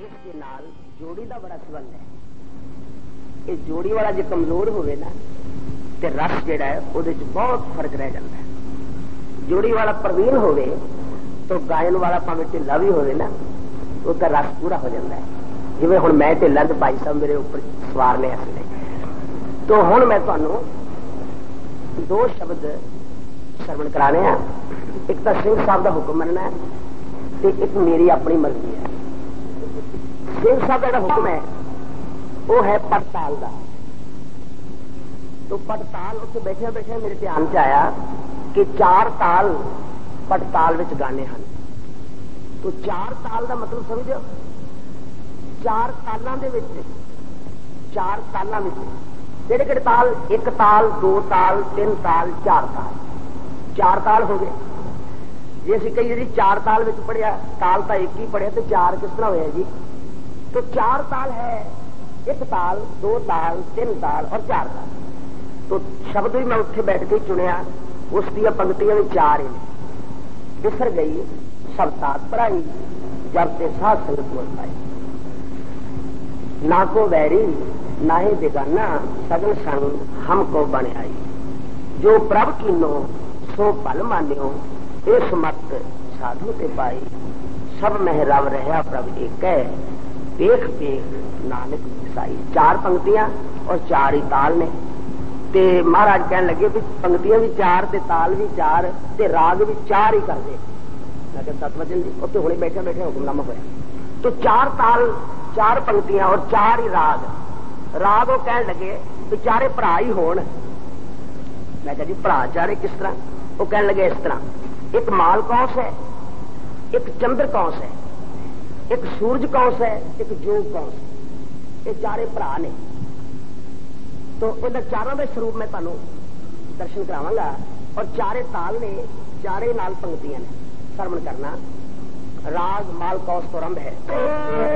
ਇਸ ਦੇ ਨਾਲ ਜੋੜੀ ਦਾ ਬੜਾ ਸੰਬੰਧ ਹੈ। ਇਹ ਜੋੜੀ ਵਾਲਾ ਜੇ ਕਮਜ਼ੋਰ ਹੋਵੇ ਨਾ ਤੇ ਰਸ ਜਿਹੜਾ ਹੈ ਉਹਦੇ ਚ ਬਹੁਤ ਫਰਕ ਰਹਿ ਜਾਂਦਾ ਹੈ। ਜੋੜੀ ਵਾਲਾ ਪ੍ਰਵੀਨ ਹੋਵੇ ਤਾਂ ਗਾਇਨ ਵਾਲਾ ਭਾਵੇਂ ਢਿੱਲਾ ਵੀ ਹੋਵੇ ਨਾ ਉਹਦਾ ਰਸ ਪੂਰਾ ਹੋ ਜਾਂਦਾ ਹੈ। ਜਿਵੇਂ ਹੁਣ ਮੈਂ ਢਿੱਲਾ ਤੇ ਭਾਈ ਸਾਹਿਬ ਮੇਰੇ ਉੱਪਰ ਸਵਾਰ ਨੇ ਇਸ ਲਈ। तो हुण मैं तुहानू दो शब्द श्रवण कराने हैं। एक तो सिंह साहब का हुक्म मनना है तो एक मेरी अपनी मर्जी है। सिंह साहब का हुक्म है वो है पड़ताल का। तो पड़ताल उत्थे बैठे बैठे मेरे ध्यान च आया कि 4 ताल पड़ताल विच गाने हैं। तो 4 ताल का मतलब समझो 4 तालों के 4 तालों किहड़े किहड़े ताल, 1 ताल 2 ताल 3 ताल 4 ताल। 4 ताल हो गए। जे असीं कई जी 4 ताल विच पढ़िया, ताल तो एक ही पढ़िया तो 4 किस तरह होया जी। तो 4 ताल है 1 ताल 2 ताल 3 ताल और 4 ताल। तो शब्द भी मैं उत्थे बैठ के चुनिया, उस दी पंक्तियां भी 4 ही ने। बिसर गई सब तात पराई जब ते साथ संगत बोल पाई। ना को वैरी ना ही बेगाना सगन संग हमको बन आई। जो प्रभ कीनो सो पल मान्यो इस मत साधु ते पाई। सब महराव रहा प्रभ एक है देख देख नानक साई। 4 पंक्तियां और 4 ही ताल ने। ते महाराज कहने लगे भी पंक्तियां भी 4 ते ताल भी 4 ते राग भी 4 ही कर दे। मैं कहता सतवचन जी उत्ते हुणे बैठे बैठे हुक्मनामा होया। तो 4 ताल 4 पंक्तियां और 4 ही राग। राग वो कह लगे बेचारे भरा ही होण। मैं कहा जी भरा चारे किस तरह? वो कह लगे इस तरह, एक माल कौस है, एक चंद्र कौस है, एक सूरज कौस है, एक जोग कौस है। ये 4 भरा ने। तो इन 4 के स्वरूप मैं तुहानू दर्शन करावांगा। और 4 ताल ने 4 नाल पंक्तियां ने। श्रवण करना। राग माल कौस तो आरंभ है।